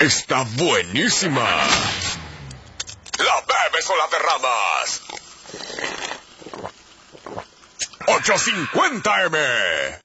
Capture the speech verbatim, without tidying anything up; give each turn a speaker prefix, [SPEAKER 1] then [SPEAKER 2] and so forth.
[SPEAKER 1] está buenísima. ¿La bebes o la derramas? ocho cincuenta eme.